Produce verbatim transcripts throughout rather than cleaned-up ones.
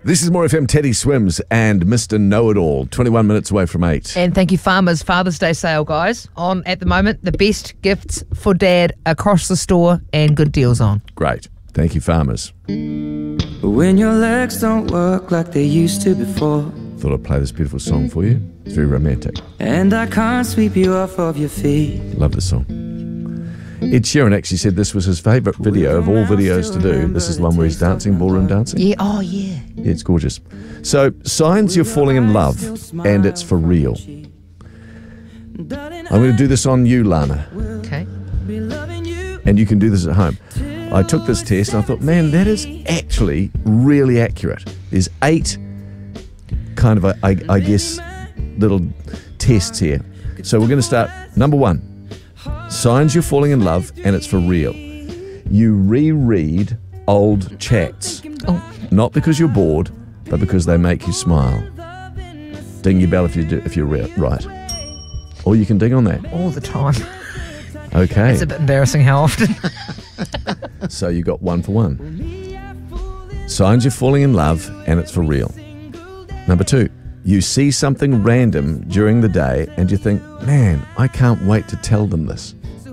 This is More F M, Teddy Swims and Mister Know-It-All, twenty-one minutes away from eight. And thank you, Farmers Father's Day sale, guys. On at the moment, the best gifts for Dad across the store and good deals on. Great. Thank you, Farmers. When your legs don't work like they used to before, Thought I'd play this beautiful song for you. It's very romantic. and I can't sweep you off of your feet. Love this song. Ed Sheeran actually said this was his favourite video of all videos to do. This is the one where he's dancing, ballroom dancing. Yeah, oh yeah. Yeah, it's gorgeous. So, signs you're falling in love, and it's for real. I'm going to do this on you, Lana, Okay. and you can do this at home. I took this test and I thought, man, that is actually really accurate. There's eight kind of, I, I guess, little tests here. So we're going to start. Number one, signs you're falling in love, and it's for real. You reread old chats. Oh. Not because you're bored, but because they make you smile. Ding your bell if, you do, if you're re- right. Or you can ding on that. All the time. Okay. It's a bit embarrassing how often. So you got one for one. Signs you're falling in love, and it's for real. Number two, you see something random during the day and you think, man, I can't wait to tell them this.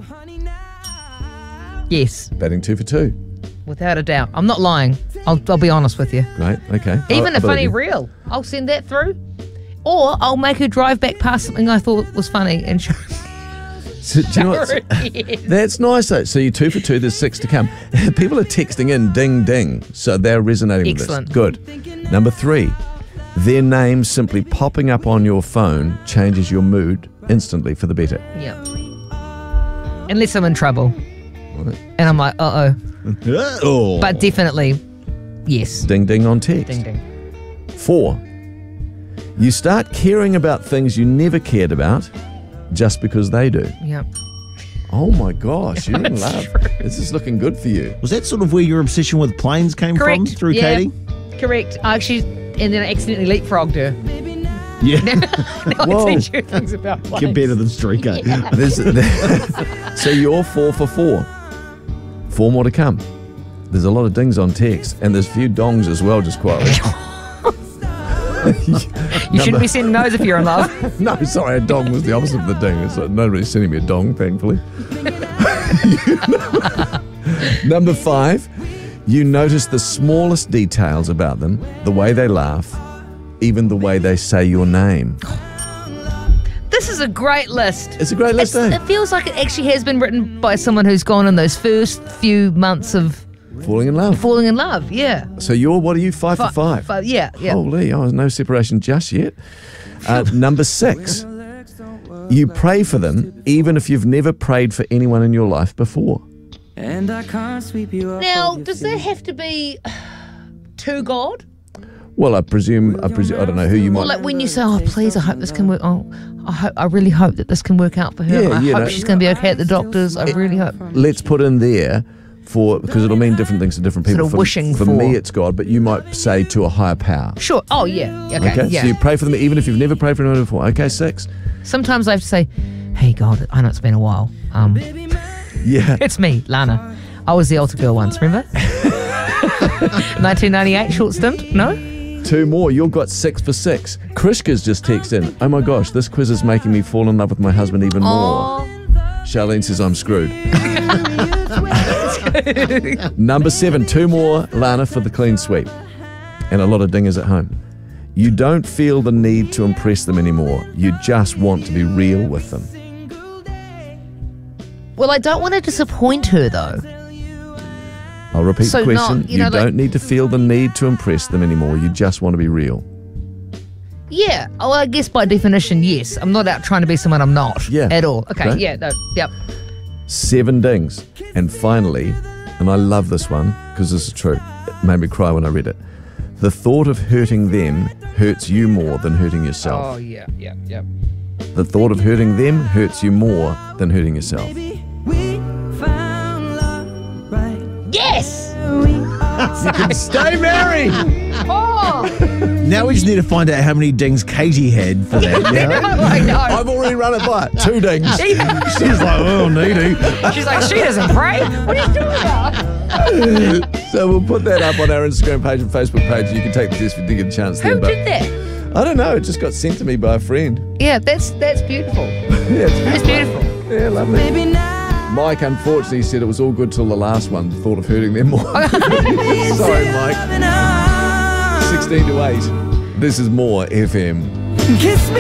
Yes, Batting two for two. without a doubt. I'm not lying. I'll, I'll be honest with you. Great, okay. Even I- I a believe funny you. reel, I'll send that through. Or I'll make her drive back past something I thought was funny and show So, do you know what's- her it. That's nice though. So you're two for two, there's six to come. People are texting in ding ding, so they're resonating Excellent. with this. Good. Number three, their name simply popping up on your phone changes your mood instantly for the better. Yeah. Unless I'm in trouble. And I'm like, uh-oh. Oh. But definitely, yes. Ding ding on text. Ding, ding. Four, you start caring about things you never cared about just because they do. Yep. Oh my gosh, you're in love. This is looking good for you. Was that sort of where your obsession with planes came Correct. from through Yeah. Katie? Correct. I actually, and then I accidentally leapfrogged her. Yeah. Now Whoa. I teach her things about planes. Get better than Streaker. There's- so you're four for four. Four more to come. There's a lot of dings on text, and there's a few dongs as well, just quietly. You shouldn't be sending those if you're in love. No, sorry, a dong was the opposite of the ding. It's like nobody's sending me a dong, thankfully. Number five, you notice the smallest details about them, the way they laugh, even the way they say your name. This is a great list. It's a great list, It's- eh? It feels like it actually has been written by someone who's gone in those first few months of Falling in love. falling in love. Yeah. So you're, what are you, five for five? Five, yeah, yeah. Holy, oh, no separation just yet. Uh, number six, you pray for them even if you've never prayed for anyone in your life before. And I can't sweep you off Now, of your does feet. that have to be to God? Well, I presume, I presume, I don't know who you Or might. like when you say, oh, please, I hope this can work. Oh, I, hope, I really hope that this can work out for her. Yeah, I you hope know. she's going to be okay at the doctors. I really hope. Let's put in there for, because it'll mean different things to different people. Sort of for, wishing for for. me, it's God, but you might say to a higher power. Sure. Oh, yeah. Okay. Okay, Yeah. so you pray for them even if you've never prayed for anyone before. Okay, six. Sometimes I have to say, hey, God, I know it's been a while. Um, Yeah. It's me, Lana. I was the altar girl once, remember? nineteen ninety-eight, short stint? No? Two more. You've got six for six. Krishka's just texted in. Oh my gosh, this quiz is making me fall in love with my husband even more. Charlene says I'm screwed. Number seven. Two more, Lana, for the clean sweep. And a lot of dingers at home. You don't feel the need to impress them anymore. You just want to be real with them. Well, I don't want to disappoint her, though. I'll repeat So the not- question. you know, don't like- need to feel the need to impress them anymore. You just want to be real. Yeah. Oh, I guess by definition, yes. I'm not out trying to be someone I'm not Yeah. at all. Okay, Right. yeah, no, yep. Seven dings. And finally, and I love this one because this is true. It made me cry when I read it. The thought of hurting them hurts you more than hurting yourself. Oh, yeah, yeah, yeah. The thought of hurting them hurts you more than hurting yourself. We found love, right? Yes! You can stay married. Oh! Now we just need to find out how many dings Katie had for that. You know? I know. I've already run it by. Two dings. She- She's like, oh, needy. she's like, she doesn't pray. What are you doing about? So we'll put that up on our Instagram page and Facebook page. You can take the test if you didn't get a chance. Who then, but did that? I don't know. It just got sent to me by a friend. Yeah, that's that's beautiful. Yeah, it's That's beautiful. Yeah, lovely. Maybe now. Mike, unfortunately, said it was all good till the last one. Thought of hurting them more. Sorry, Mike. sixteen to eight. This is More F M. Kiss me